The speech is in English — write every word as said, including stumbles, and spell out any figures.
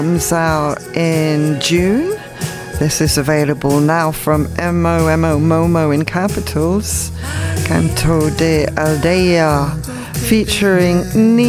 comes out in June. This is available now from M O M O Momo in capitals. Canto de Aldea featuring Ni